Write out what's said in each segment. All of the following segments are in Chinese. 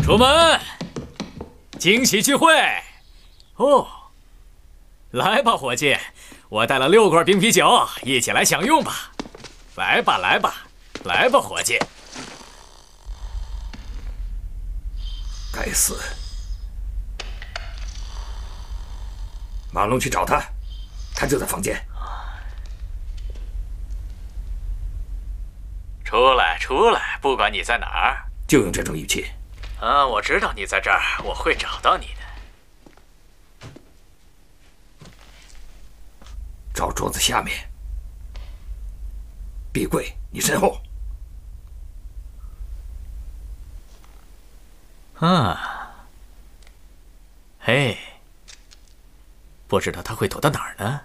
出门，惊喜聚会。哦，来吧，伙计，我带了6罐冰啤酒，一起来享用吧。来吧，来吧，来吧，伙计。 该死！马龙去找他，他就在房间。 出来，出来，不管你在哪儿， 就用这种语气。 啊，我知道你在这儿，我会找到你的。 找桌子下面，壁柜，你身后。 啊，嘿，不知道他会躲到哪儿呢？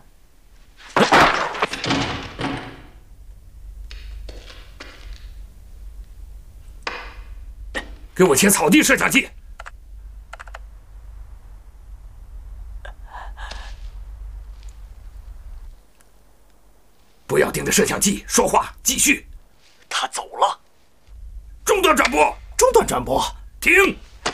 给我切草地摄像机！不要盯着摄像机说话，继续。 他走了。 中断转播， 中断转播， 停！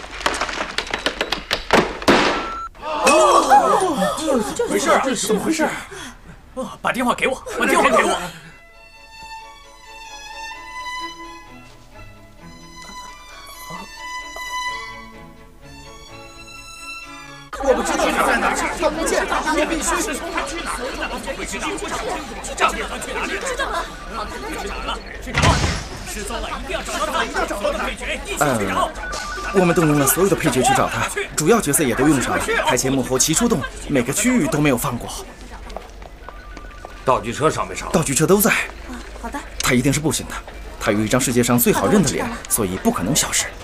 没事啊？怎么回事？把电话给我，把电话给我。 我不知道他在哪儿，看不见他，我必须是从他去哪儿了？会去哪儿？这样他去哪里？知道了，好，他去哪儿了？去找，失踪了，一定要找到他，一定要找到他。配角一起去找。 我们动用了所有的配角去找他，主要角色也都用上了，台前幕后齐出动，每个区域都没有放过。 道具车上没上？ 道具车都在。 好的。 他一定是不行的，他有一张世界上最好认的脸，所以不可能消失。